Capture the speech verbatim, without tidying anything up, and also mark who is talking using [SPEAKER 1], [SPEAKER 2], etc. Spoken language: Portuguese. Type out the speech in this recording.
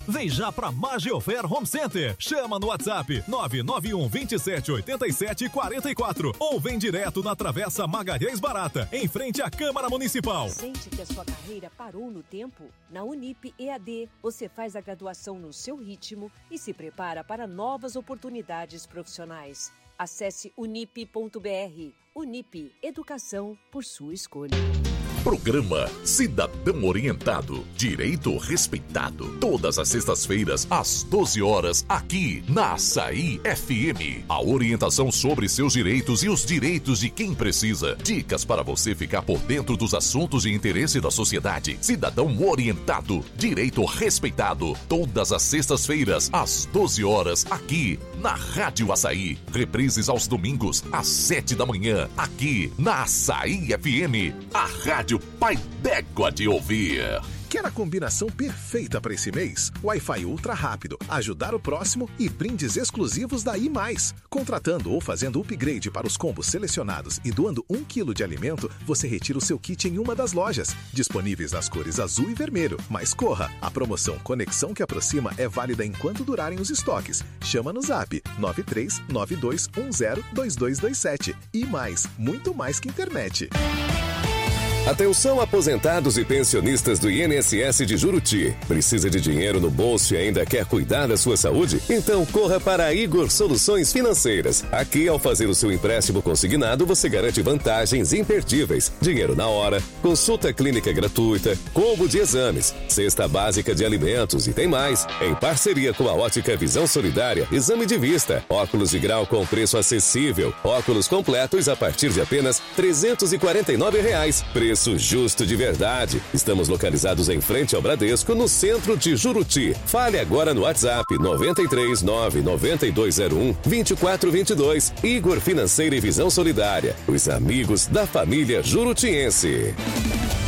[SPEAKER 1] Vem já pra Magiofer Home Center. Chama no WhatsApp nove nove um, dois sete, oito sete, quatro quatro ou vem direto na Travessa Magalhães Barata, em frente à Câmara Municipal.
[SPEAKER 2] Sente que a sua carreira parou no tempo? Na Unip E A D, você faz a graduação no seu ritmo e se prepara para novas oportunidades profissionais. Acesse unip ponto br. Unip, educação por sua escolha.
[SPEAKER 3] Programa Cidadão Orientado, Direito Respeitado. Todas as sextas-feiras, às doze horas, aqui na Açaí F M. A orientação sobre seus direitos e os direitos de quem precisa. Dicas para você ficar por dentro dos assuntos de interesse da sociedade. Cidadão Orientado, Direito Respeitado. Todas as sextas-feiras, às doze horas, aqui na Rádio Açaí. Reprises aos domingos, às sete da manhã, aqui na Açaí F M. A Rádio Pai d'Égua de ouvir.
[SPEAKER 4] Quer a combinação perfeita para esse mês? Wi-Fi ultra rápido, ajudar o próximo e brindes exclusivos da I mais. Contratando ou fazendo upgrade para os combos selecionados e doando um quilo de alimento, você retira o seu kit em uma das lojas. Disponíveis nas cores azul e vermelho. Mas corra! A promoção Conexão que Aproxima é válida enquanto durarem os estoques. Chama no zap nove três nove dois um zero dois dois dois sete. I mais, muito mais que internet.
[SPEAKER 5] Atenção aposentados e pensionistas do I N S S de Juruti. Precisa de dinheiro no bolso e ainda quer cuidar da sua saúde? Então corra para a Igor Soluções Financeiras. Aqui, ao fazer o seu empréstimo consignado, você garante vantagens imperdíveis. Dinheiro na hora, consulta clínica gratuita, combo de exames, cesta básica de alimentos e tem mais. Em parceria com a Ótica Visão Solidária, exame de vista, óculos de grau com preço acessível, óculos completos a partir de apenas trezentos e quarenta e nove reais. Preço justo de verdade. Estamos localizados em frente ao Bradesco, no centro de Juruti. Fale agora no WhatsApp nove três nove nove dois zero um dois quatro dois dois. Igor Financeira e Visão Solidária. Os amigos da família jurutiense.